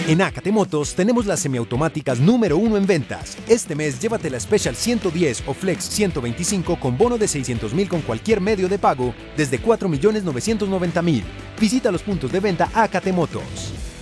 En Acate Motos tenemos las semiautomáticas número 1 en ventas. Este mes llévate la Special 110 o Flex 125 con bono de 600.000 con cualquier medio de pago desde 4.990.000. Visita los puntos de venta Acate Motos.